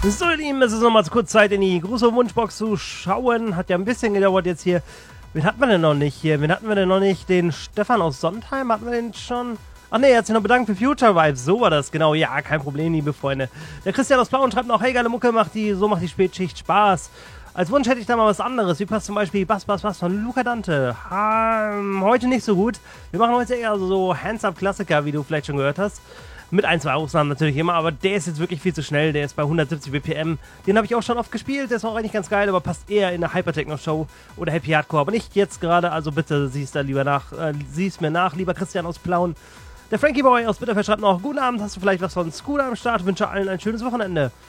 So, ihr Lieben, es ist nochmal kurz Zeit, in die große Wunschbox zu schauen. Hat ja ein bisschen gedauert jetzt hier. Wen hatten wir denn noch nicht hier? Wen hatten wir denn noch nicht? Den Stefan aus Sontheim? Hatten wir den schon? Ach ne, er hat sich noch bedankt für Future Vibes. So war das, genau. Ja, kein Problem, liebe Freunde. Der Christian aus Plauen schreibt noch, hey, geile Mucke, so macht die Spätschicht Spaß. Als Wunsch hätte ich da mal was anderes. Wie passt zum Beispiel Bass von Luca Dante? Heute nicht so gut. Wir machen heute eher so Hands-Up-Klassiker, wie du vielleicht schon gehört hast. Mit ein, zwei Ausnahmen natürlich immer, aber der ist jetzt wirklich viel zu schnell. Der ist bei 170 BPM. Den habe ich auch schon oft gespielt. Der ist auch eigentlich ganz geil, aber passt eher in eine Hypertechno-Show oder Happy Hardcore. Aber nicht jetzt gerade, also bitte sieh's mir nach, lieber Christian aus Plauen. Der Frankie Boy aus Bitterfeld schreibt noch, guten Abend, hast du vielleicht was von Scooter am Start? Wünsche allen ein schönes Wochenende.